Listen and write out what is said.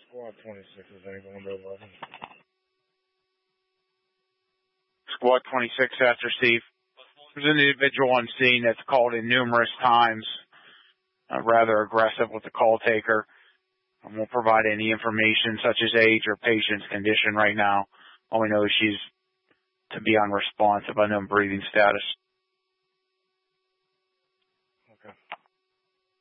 Squad 26 is anyone to 11. Squad 26 after Steve. There's an individual on scene that's called in numerous times, rather aggressive with the call taker. And won't provide any information such as age or patient's condition right now. All we know is she's to be unresponsive, unknown breathing status.